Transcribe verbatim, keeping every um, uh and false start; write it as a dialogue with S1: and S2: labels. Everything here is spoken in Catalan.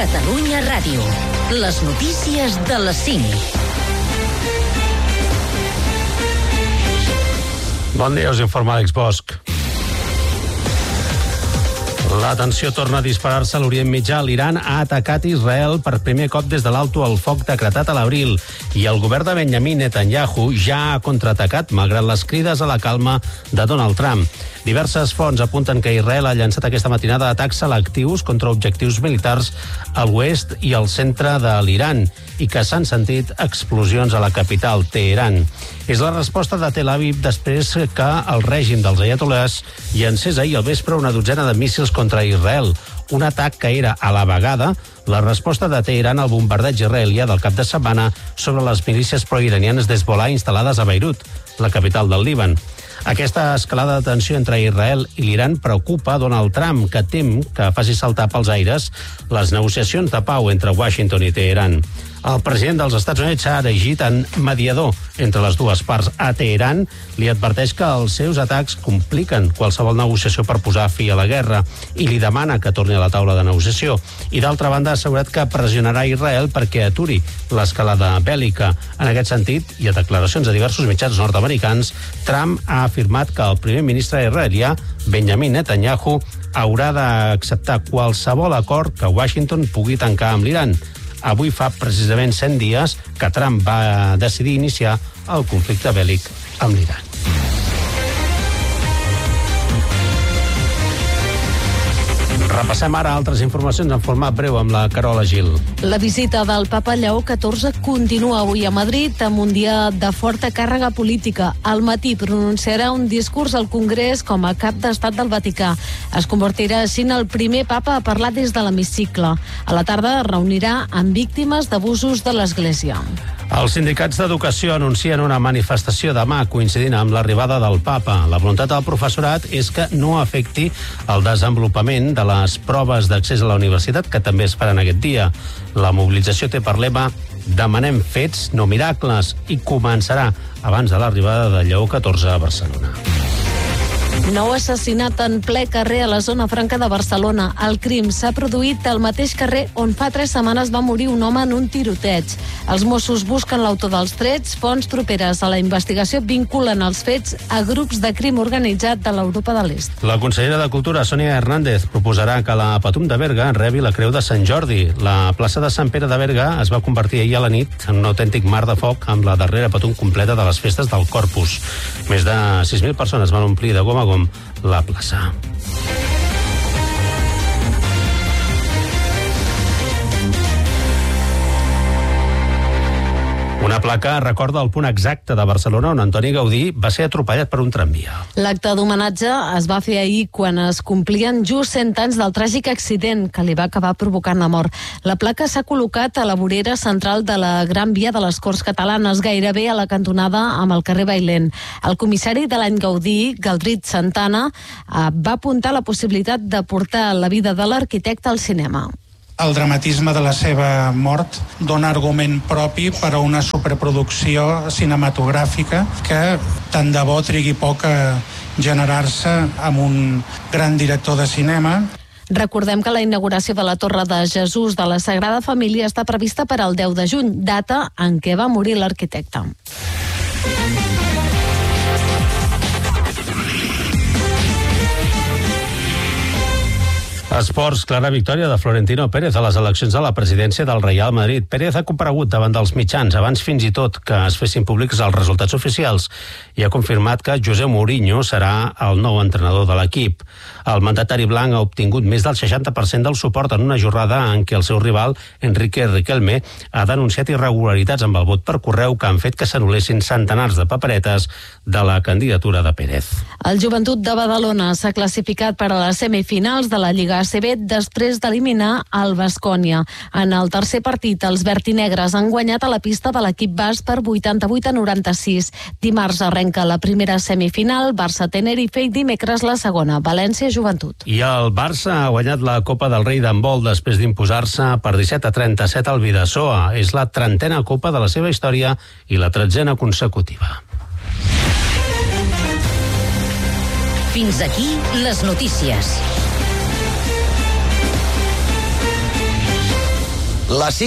S1: Catalunya Ràdio. Les notícies de les cinc.
S2: Bon dia, us informa Àlex Bosch. La tensió torna a disparar-se a l'Orient Mitjà. L'Iran ha atacat Israel per primer cop des de l'alto al foc decretat a l'abril i el govern de Benjamin Netanyahu ja ha contraatacat malgrat les crides a la calma de Donald Trump. Diverses fonts apunten que Israel ha llançat aquesta matinada atacs selectius contra objectius militars a l'oest i al centre de l'Iran i que s'han sentit explosions a la capital, Teheran. És la resposta de Tel Aviv després que el règim dels ayatolás llancés ahir al vespre una dotzena de míssils contra Israel, un atac que era a la vegada la resposta de Teheran al bombardeig israelià del cap de setmana sobre les milícies proiranianes d'Hezbollah instal·lades a Beirut, la capital del Líban. Aquesta escalada de tensió entre Israel i l'Iran preocupa Donald Trump, que tem que faci saltar pels aires les negociacions de pau entre Washington i Teheran. El president dels Estats Units s'ha erigit en mediador entre les dues parts. A Teheran li adverteix que els seus atacs compliquen qualsevol negociació per posar fi a la guerra i li demana que torni a la taula de negociació. I d'altra banda ha assegurat que pressionarà Israel perquè aturi l'escalada bèl·lica. En aquest sentit, i a declaracions de diversos mitjans nord-americans, Trump ha afirmat que el primer ministre israelià, Benjamin Netanyahu, haurà d'acceptar qualsevol acord que Washington pugui tancar amb l'Iran. Avui fa precisament cent dies que Trump va decidir iniciar el conflicte bèl·lic amb l'Iran. Repassem ara altres informacions en format breu amb la Carola Gil.
S3: La visita del papa Lleó catorze continua avui a Madrid amb un dia de forta càrrega política. Al matí pronunciarà un discurs al Congrés com a cap d'estat del Vaticà. Es convertirà així en el primer papa a parlar des de l'hemicicle. A la tarda es reunirà amb víctimes d'abusos de l'Església.
S2: Els sindicats d'educació anuncien una manifestació demà coincidint amb l'arribada del papa. La voluntat del professorat és que no afecti el desenvolupament de les proves d'accés a la universitat, que també es faran aquest dia. La mobilització té per lema "Demanem fets, no miracles", i començarà abans de l'arribada de Lleó catorze a Barcelona.
S3: Nou assassinat en ple carrer a la zona franca de Barcelona. El crim s'ha produït al mateix carrer on fa tres setmanes va morir un home en un tiroteig. Els Mossos busquen l'autor dels trets. Fonts properes a la investigació vinculen els fets a grups de crim organitzat de l'Europa de l'Est.
S2: La consellera de Cultura, Sònia Hernández, proposarà que la Patum de Berga rebi la Creu de Sant Jordi. La plaça de Sant Pere de Berga es va convertir ahir a la nit en un autèntic mar de foc amb la darrera Patum completa de les festes del Corpus. Més de sis mil persones van omplir de gom a gom la plaça. Una placa recorda el punt exacte de Barcelona on Antoni Gaudí va ser atropellat per un tramvia.
S3: L'acte d'homenatge es va fer ahir quan es complien just cent anys del tràgic accident que li va acabar provocant la mort. La placa s'ha col·locat a la vorera central de la Gran Via de les Corts Catalanes, gairebé a la cantonada amb el carrer Bailén. El comissari de l'any Gaudí, Galdrit Santana, va apuntar la possibilitat de portar la vida de l'arquitecte al cinema.
S4: El dramatisme de la seva mort dona argument propi per a una superproducció cinematogràfica que tant de bo trigui poc a generar-se amb un gran director de cinema.
S3: Recordem que la inauguració de la Torre de Jesús de la Sagrada Família està prevista per al deu de juny, data en què va morir l'arquitecte.
S2: Esports, clara victòria de Florentino Pérez a les eleccions a la presidència del Real Madrid. Pérez ha comparegut davant dels mitjans abans fins i tot que es fessin públics els resultats oficials i ha confirmat que José Mourinho serà el nou entrenador de l'equip. El mandatari blanc ha obtingut més del seixanta per cent del suport en una jornada en què el seu rival, Enrique Riquelme, ha denunciat irregularitats amb el vot per correu que han fet que s'anul·lessin centenars de paperetes de la candidatura de Pérez.
S3: El Joventut de Badalona s'ha classificat per a les semifinals de la Lliga A C B després d'eliminar el Baskonia. En el tercer partit, els vertinegres han guanyat a la pista de l'equip basc per vuitanta-vuit a noranta-sis. Dimarts arrenca la primera semifinal, Barça-Tenerife, i dimecres la segona, València-Joventut.
S2: I el Barça ha guanyat la Copa del Rei d'handbol després d'imposar-se per disset a trenta-set al Bidasoa. És la trentena Copa de la seva història i la tretzena consecutiva.
S1: Fins aquí les notícies.
S5: La